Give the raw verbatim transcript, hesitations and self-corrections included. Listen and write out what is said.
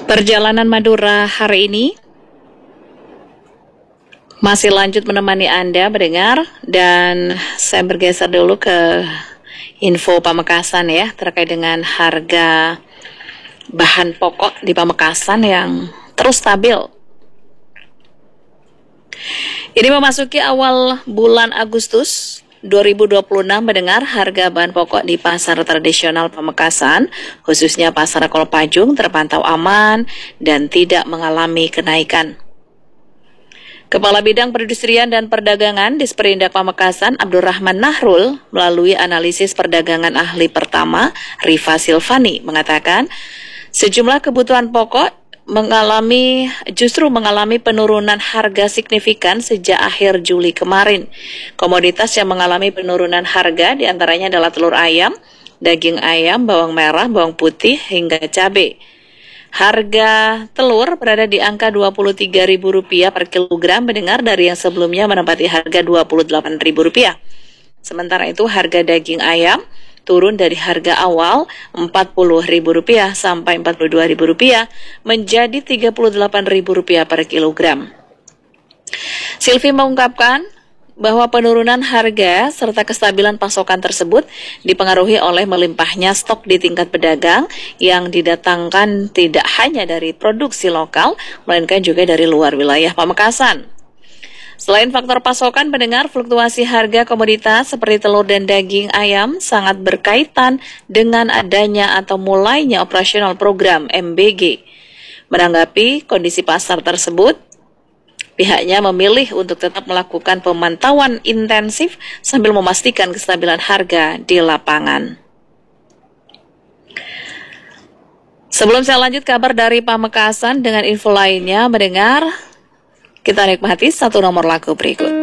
Perjalanan Madura hari ini masih lanjut menemani Anda mendengar, dan saya bergeser dulu ke info Pamekasan ya, terkait dengan harga bahan pokok di Pamekasan yang terus stabil. Ini memasuki awal bulan Agustus dua ribu dua puluh enam, mendengar harga bahan pokok di pasar tradisional Pamekasan, khususnya pasar Kolpajung, terpantau aman dan tidak mengalami kenaikan. Kepala Bidang Perindustrian dan Perdagangan Disperindak Pamekasan, Abdurrahman Nahrul, melalui analisis perdagangan ahli pertama, Rifa Silvani, mengatakan sejumlah kebutuhan pokok mengalami justru mengalami penurunan harga signifikan sejak akhir Juli kemarin. Komoditas yang mengalami penurunan harga diantaranya adalah telur ayam, daging ayam, bawang merah, bawang putih, hingga cabai. Harga telur berada di angka dua puluh tiga ribu rupiah per kilogram, mendengar dari yang sebelumnya menempati harga dua puluh delapan ribu rupiah. Sementara itu harga daging ayam turun dari harga awal empat puluh ribu rupiah sampai empat puluh dua ribu rupiah menjadi tiga puluh delapan ribu rupiah per kilogram. Silvi mengungkapkan bahwa penurunan harga serta kestabilan pasokan tersebut dipengaruhi oleh melimpahnya stok di tingkat pedagang yang didatangkan tidak hanya dari produksi lokal, melainkan juga dari luar wilayah Pamekasan. Selain faktor pasokan, mendengar fluktuasi harga komoditas seperti telur dan daging ayam sangat berkaitan dengan adanya atau mulainya operasional program M B G. Menanggapi kondisi pasar tersebut, pihaknya memilih untuk tetap melakukan pemantauan intensif sambil memastikan kestabilan harga di lapangan. Sebelum saya lanjut kabar dari Pamekasan dengan info lainnya, mendengar, kita nikmati satu nomor lagu berikut.